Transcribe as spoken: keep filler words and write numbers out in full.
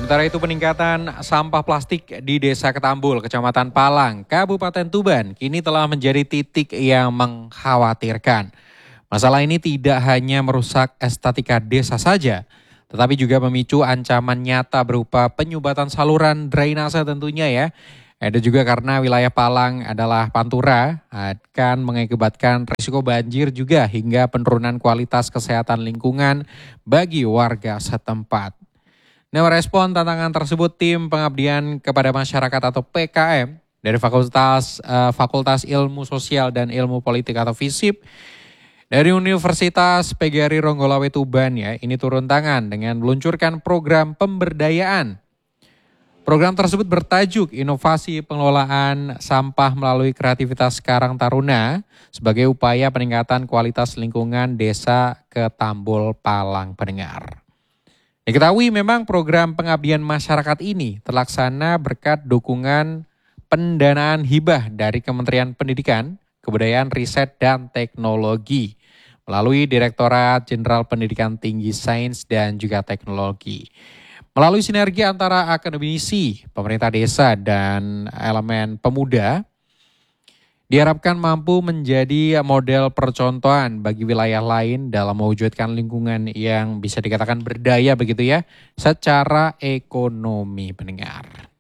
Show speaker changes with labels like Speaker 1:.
Speaker 1: Sementara itu peningkatan sampah plastik di Desa Ketambul, Kecamatan Palang, Kabupaten Tuban kini telah menjadi titik yang mengkhawatirkan. Masalah ini tidak hanya merusak estetika desa saja, tetapi juga memicu ancaman nyata berupa penyumbatan saluran drainase tentunya ya. Ada juga karena wilayah Palang adalah pantura, akan mengakibatkan risiko banjir juga hingga penurunan kualitas kesehatan lingkungan bagi warga setempat. Nah, merespon tantangan tersebut, tim pengabdian kepada masyarakat atau P K M dari Fakultas eh, Fakultas Ilmu Sosial dan Ilmu Politik atau FISIP dari Universitas P G R I Ronggolawe Tuban ya, ini turun tangan dengan meluncurkan program pemberdayaan. Program tersebut bertajuk Inovasi Pengelolaan Sampah Melalui Kreativitas Karang Taruna sebagai upaya peningkatan kualitas lingkungan Desa Ketambul Palang pendengar. Diketahui memang program pengabdian masyarakat ini terlaksana berkat dukungan pendanaan hibah dari Kementerian Pendidikan, Kebudayaan, Riset, dan Teknologi melalui Direktorat Jenderal Pendidikan Tinggi Sains dan juga Teknologi. Melalui sinergi antara akademisi, pemerintah desa, dan elemen pemuda, diharapkan mampu menjadi model percontohan bagi wilayah lain dalam mewujudkan lingkungan yang bisa dikatakan berdaya begitu ya, secara ekonomi pendengar.